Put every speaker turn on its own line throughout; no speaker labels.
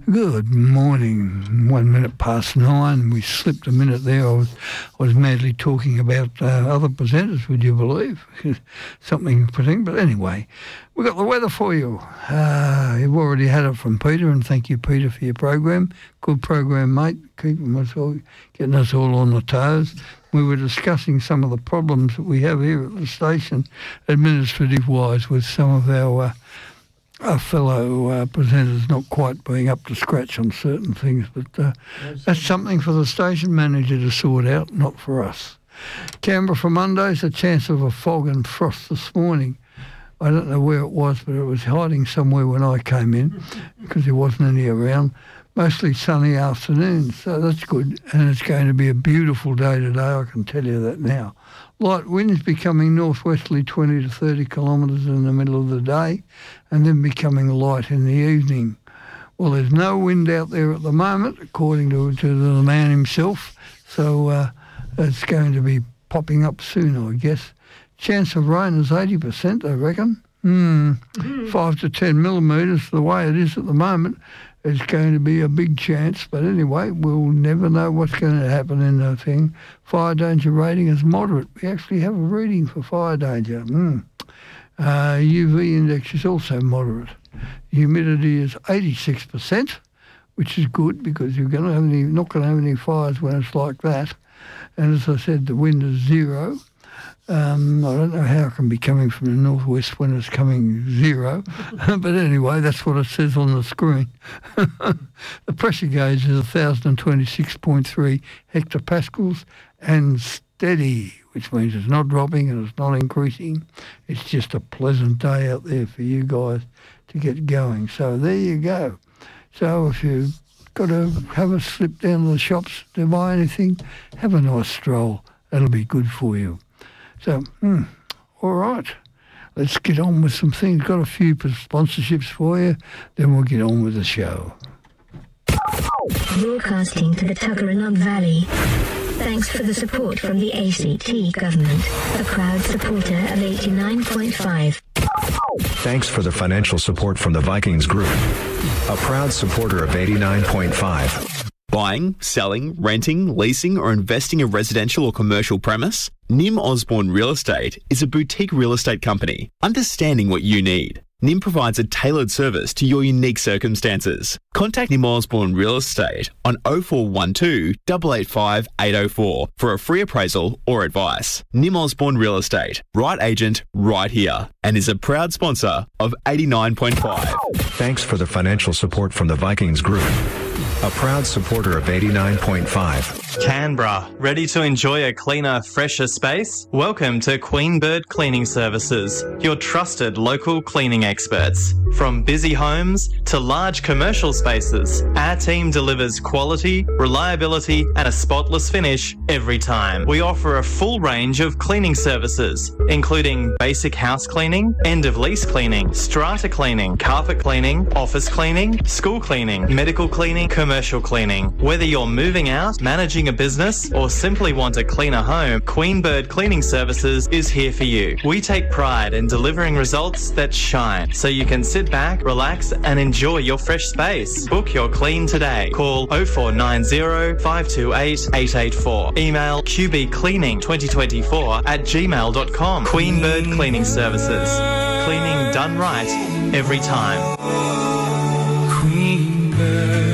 Good morning. 1 minute past 9. We slipped a minute there. I was madly talking about other presenters, would you believe? Something fitting. But anyway, we've got the weather for you. You've already had it from Peter, and thank you, Peter, for your program. Good program, mate. Getting us all on the toes. We were discussing some of the problems that we have here at the station, administrative-wise, with some of our fellow presenters not quite being up to scratch on certain things, but that's something for the station manager to sort out, not for us. Canberra for Monday's a chance of a fog and frost this morning. I don't know where it was, but it was hiding somewhere when I came in because there wasn't any around. Mostly sunny afternoons, so that's good. And it's going to be a beautiful day today, I can tell you that now. Light winds becoming northwesterly 20 to 30 kilometres in the middle of the day and then becoming light in the evening. Well, there's no wind out there at the moment, according to the man himself, so it's going to be popping up soon, I guess. Chance of rain is 80%, I reckon. 5 to 10 millimetres, the way it is at the moment. It's going to be a big chance, but anyway, we'll never know what's going to happen in the thing. Fire danger rating is moderate. We actually have a reading for fire danger. UV index is also moderate. Humidity is 86%, which is good because you're not going to have any fires when it's like that. And as I said, the wind is 0. I don't know how it can be coming from the northwest when it's coming 0, but anyway, that's what it says on the screen. The pressure gauge is 1,026.3 hectopascals and steady, which means it's not dropping and it's not increasing. It's just a pleasant day out there for you guys to get going. So there you go. So if you've got to have a slip down to the shops to buy anything, have a nice stroll. That'll be good for you. So, all right, let's get on with some things. Got a few sponsorships for you, then we'll get on with the show.
Broadcasting to the Tuggeranong Valley. Thanks for the support from the ACT government, a proud supporter of 89.5.
Thanks for the financial support from the Vikings Group, a proud supporter of 89.5.
Buying, selling, renting, leasing or investing a residential or commercial premise? Nim Osborne Real Estate is a boutique real estate company understanding what you need. Nim provides a tailored service to your unique circumstances. Contact Nim Osborne Real Estate on 0412 885 804 for a free appraisal or advice. Nim Osborne Real Estate, right agent, right here, and is a proud sponsor of 89.5.
Thanks for the financial support from the Vikings Group, a proud supporter of 89.5.
Canberra, ready to enjoy a cleaner, fresher space? Welcome to Queen Bird Cleaning Services, your trusted local cleaning experts. From busy homes to large commercial spaces, our team delivers quality, reliability and a spotless finish every time. We offer a full range of cleaning services, including basic house cleaning, end-of-lease cleaning, strata cleaning, carpet cleaning, office cleaning, school cleaning, medical cleaning, commercial cleaning. Whether you're moving out, managing a business, or simply want a cleaner home, Queen Bird Cleaning Services is here for you. We take pride in delivering results that shine, so you can sit back, relax, and enjoy your fresh space. Book your clean today. Call 0490 528 884. Email qbcleaning2024@gmail.com. Queen Bird Cleaning Services. Cleaning done right every time.
Queen Bird.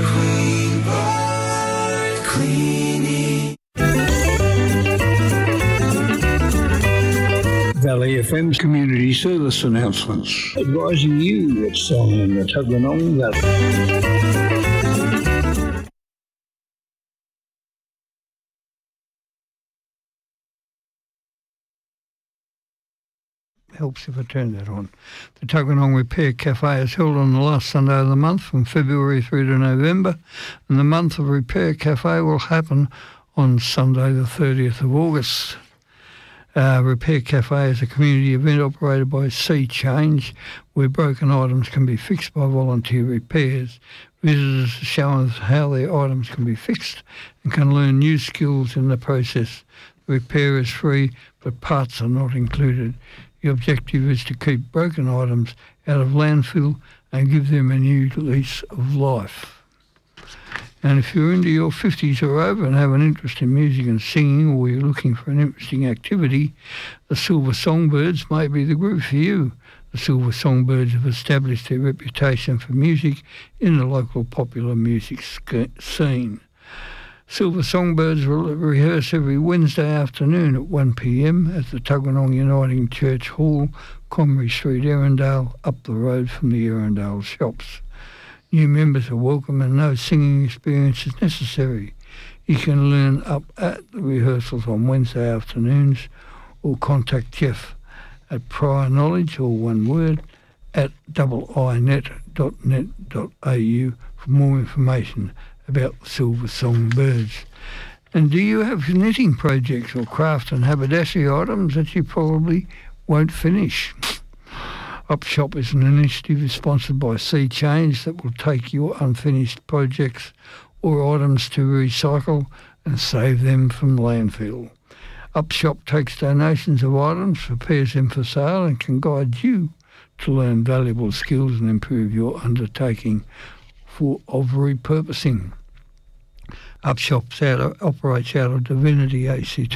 Valley FM's community service announcements. Advising you what's on in the Tuggeranong Valley. Helps if I turn that on. The Tuggeranong Repair Cafe is held on the last Sunday of the month from February through to November, and the month of Repair Cafe will happen on Sunday the 30th of August. Repair Cafe is a community event operated by Sea Change, where broken items can be fixed by volunteer repairs. Visitors are shown how their items can be fixed and can learn new skills in the process. The repair is free, but parts are not included. The objective is to keep broken items out of landfill and give them a new lease of life. And if you're into your 50s or over and have an interest in music and singing, or you're looking for an interesting activity, the Silver Songbirds may be the group for you. The Silver Songbirds have established their reputation for music in the local popular music scene. Silver Songbirds rehearse every Wednesday afternoon at 1 p.m. at the Tuggeranong Uniting Church Hall, Comrie Street, Erindale, up the road from the Erindale shops. New members are welcome and no singing experience is necessary. You can learn up at the rehearsals on Wednesday afternoons or contact Jeff at Prior Knowledge, all one word, at iinet.net.au for more information about the Silver Songbirds. And do you have knitting projects or craft and haberdashery items that you probably won't finish? Upshop is an initiative sponsored by Sea Change that will take your unfinished projects or items to recycle and save them from landfill. Upshop takes donations of items, prepares them for sale and can guide you to learn valuable skills and improve your undertaking of repurposing. Upshop operates out of Diversity ACT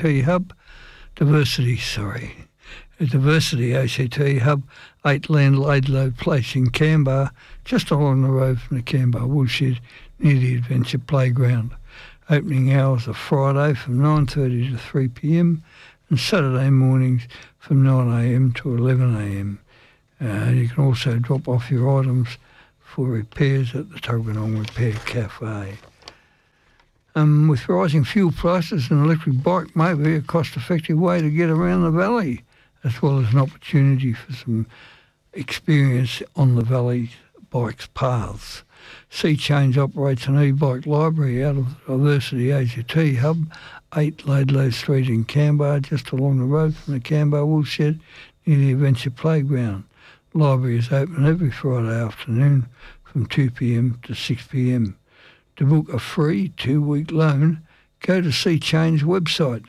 Hub, 8 Laidlow Place in Canberra, just along the road from the Canberra Woolshed near the Adventure Playground. Opening hours are Friday from 9:30 to 3 p.m. and Saturday mornings from 9 a.m. to 11 a.m. You can also drop off your items for repairs at the Tuggeranong Repair Cafe. With rising fuel prices, an electric bike may be a cost-effective way to get around the valley, as well as an opportunity for some experience on the valley bike's paths. Sea Change operates an e-bike library out of the Diversity ACT Hub, 8 Laidlow Street in Canberra, just along the road from the Canberra Woolshed near the Adventure Playground. The library is open every Friday afternoon from 2 p.m. to 6 p.m. To book a free 2-week loan, go to Sea Change website,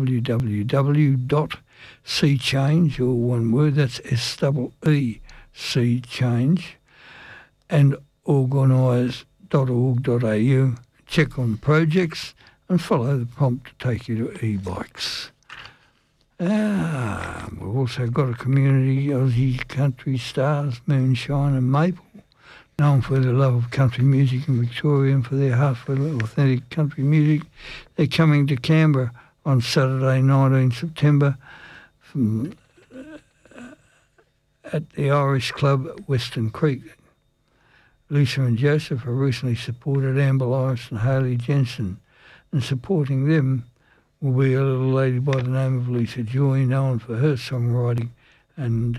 www.seachange, or one word, that's S-E-E, Sea Change, and organise.org.au. Check on projects and follow the prompt to take you to e-bikes. We've also got a community, Aussie country stars, Moonshine and Maple, known for their love of country music in Victoria and for their heart for authentic country music. They're coming to Canberra on Saturday, 19 September from at the Irish Club at Western Creek. Lisa and Joseph have recently supported Amber Lawrence and Hayley Jensen, and supporting them will be a little lady by the name of Lisa Joy, known for her songwriting, and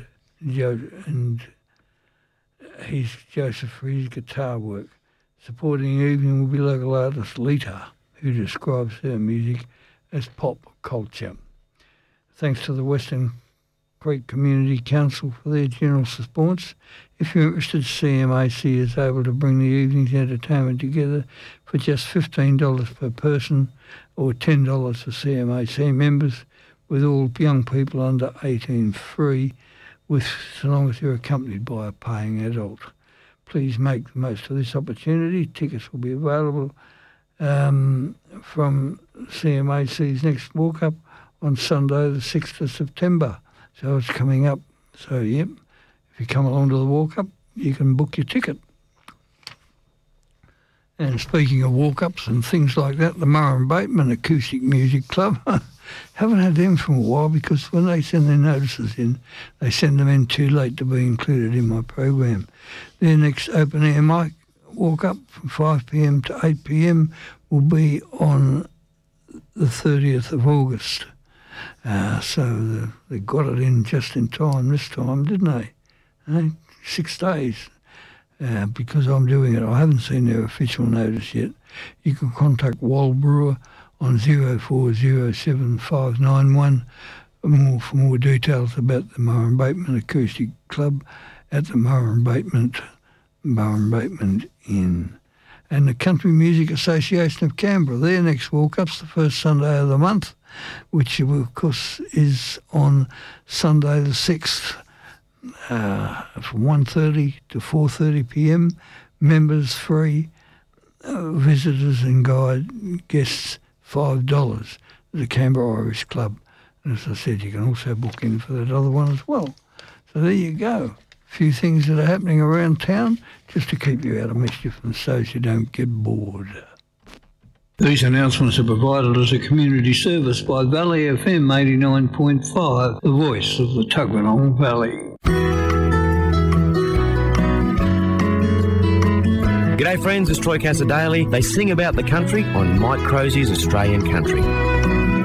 Joseph for his guitar work. Supporting the evening will be local artist Lita, who describes her music as pop culture. Thanks to the Western Creek Community Council for their generous response. If you're interested, CMAC is able to bring the evening's entertainment together for just $15 per person or $10 for CMAC members, with all young people under 18 free, so long as you're accompanied by a paying adult. Please make the most of this opportunity. Tickets will be available from CMAC's next walk-up on Sunday the 6th of September. So it's coming up. So, yep, if you come along to the walk-up, you can book your ticket. And speaking of walk-ups and things like that, the Murray Bateman Acoustic Music Club, haven't had them for a while because when they send their notices in, they send them in too late to be included in my program. Their next open-air mic walk-up from 5 p.m. to 8 p.m. will be on the 30th of August. So they got it in just in time this time, didn't they? 6 days. Because I'm doing it, I haven't seen their official notice yet. You can contact Wal Brewer on 0407 for more details about the Murray Bateman Acoustic Club at the Murray Bateman Inn. And the Country Music Association of Canberra, their next walk-up's the first Sunday of the month, which of course is on Sunday the 6th from 1:30 to 4:30 p.m. Members free. visitors and guide guests $5 at the Canberra Irish Club. And as I said, you can also book in for that other one as well. So there you go. A few things that are happening around town just to keep you out of mischief and so you don't get bored. These announcements are provided as a community service by Valley FM 89.5, the voice of the Tuggeranong Valley.
G'day friends, it's Troy Casadale. They sing about the country on Mike Crosey's Australian Country.